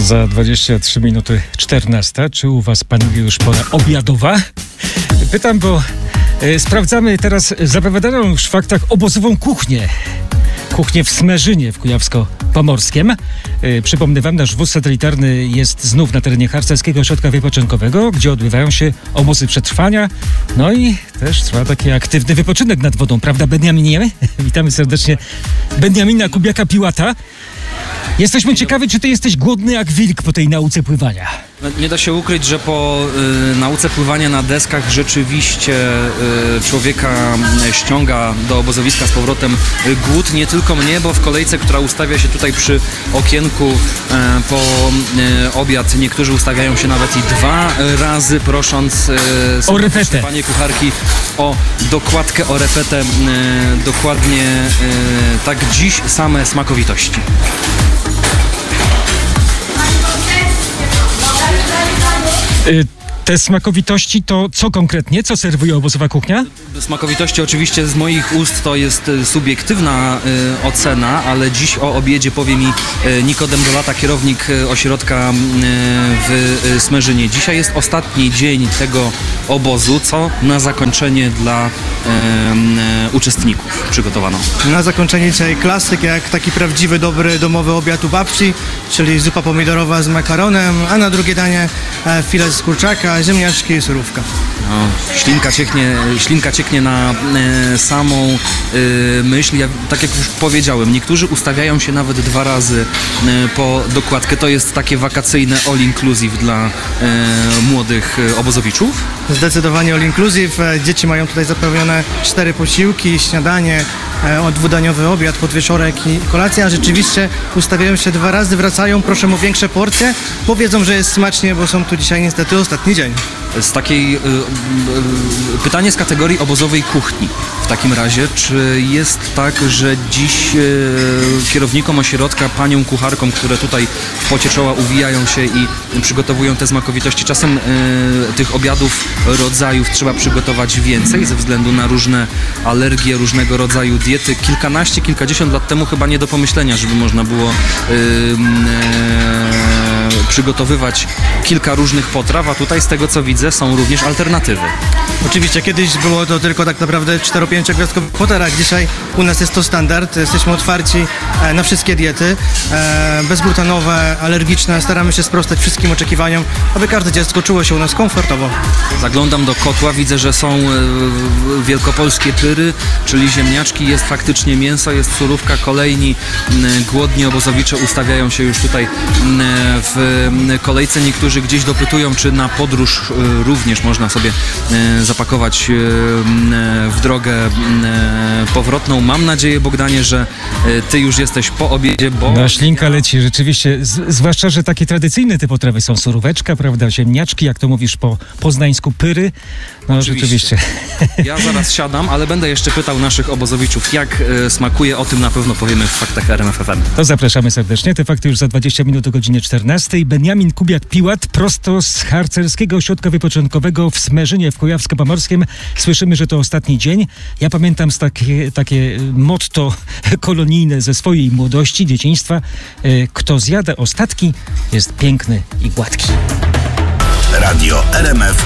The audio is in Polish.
Za 23 minuty 14. Czy u was panuje już pora obiadowa? Pytam, bo sprawdzamy teraz zapowiadaną już w faktach obozową kuchnię. Kuchnię w Smerzynie w Kujawsko-Pomorskiem. Przypomnę wam, nasz wóz satelitarny jest znów na terenie Harcerskiego Ośrodka Wypoczynkowego, gdzie odbywają się obozy przetrwania. No i też trwa taki aktywny wypoczynek nad wodą, prawda, Beniaminie? Witamy serdecznie Beniamina Kubiaka-Piłata. Jesteśmy ciekawi, czy ty jesteś głodny jak wilk po tej nauce pływania. Nie da się ukryć, że po nauce pływania na deskach rzeczywiście człowieka ściąga do obozowiska z powrotem głód. Nie tylko mnie, bo w kolejce, która ustawia się tutaj przy okienku po obiad, niektórzy ustawiają się nawet i 2 razy, prosząc panie kucharki o dokładkę, o repetę. Dokładnie tak dziś same smakowitości. Te smakowitości to co konkretnie? Co serwuje obozowa kuchnia? Smakowitości oczywiście z moich ust to jest subiektywna ocena, ale dziś o obiedzie powie mi Nikodem Dolata, kierownik ośrodka w Smerzynie. Dzisiaj jest ostatni dzień tego obozu. Co na zakończenie dla uczestników przygotowano? Na zakończenie dzisiaj klasyk, jak taki prawdziwy, dobry domowy obiad u babci, czyli zupa pomidorowa z makaronem, a na drugie danie filet z kurczaka, ziemniaczki i surówka. No, ślinka cieknie na samą myśl. Ja, tak jak już powiedziałem, niektórzy ustawiają się nawet 2 razy po dokładkę. To jest takie wakacyjne all inclusive dla młodych obozowiczów? Zdecydowanie all inclusive. Dzieci mają tutaj zapewnione 4 posiłki, śniadanie, 2-daniowy obiad, podwieczorek i kolacja. A rzeczywiście ustawiają się 2 razy, wracają, proszę o większe porcje. Powiedzą, że jest smacznie, bo są tu dzisiaj niestety ostatni dzień. Z takiej pytanie z kategorii obozowej kuchni. W takim razie, czy jest tak, że dziś kierownikom ośrodka, paniom kucharkom, które tutaj w pocie czoła uwijają się i przygotowują te smakowitości, czasem tych obiadów rodzajów trzeba przygotować więcej ze względu na różne alergie, różnego rodzaju diety. Kilkadziesiąt lat temu chyba nie do pomyślenia, żeby można było przygotowywać kilka różnych potraw, a tutaj z tego co widzę są również alternatywy. Oczywiście kiedyś było to tylko tak naprawdę 4-5 gwiazdkowych hotelach. Dzisiaj u nas jest to standard. Jesteśmy otwarci na wszystkie diety, bezglutenowe, alergiczne. Staramy się sprostać wszystkim oczekiwaniom, aby każde dziecko czuło się u nas komfortowo. Zaglądam do kotła, widzę, że są wielkopolskie pyry, czyli ziemniaczki, jest faktycznie mięso, jest surówka. Kolejni głodni obozowicze ustawiają się już tutaj w kolejce. Niektórzy gdzieś dopytują, czy na podróż również można sobie zapakować w drogę powrotną. Mam nadzieję, Bogdanie, że ty już jesteś po obiedzie, bo... No, ślinka leci, rzeczywiście. Zwłaszcza, że takie tradycyjne te potrawy są suróweczka, prawda, ziemniaczki, jak to mówisz po poznańsku, pyry. No rzeczywiście. Ja zaraz siadam, ale będę jeszcze pytał naszych obozowiczów, jak smakuje. O tym na pewno powiemy w faktach RMF FM. To zapraszamy serdecznie. Te fakty już za 20 minut o godzinie 14. Beniamin Kubiak-Piłat prosto z Harcerskiego Ośrodka Wypoczynkowego w Smerzynie w Kujawsko-Pomorskim. Słyszymy, że to ostatni dzień. Ja pamiętam takie motto kolonijne ze swojej młodości, dzieciństwa. Kto zjada ostatki, jest piękny i gładki. Radio RMF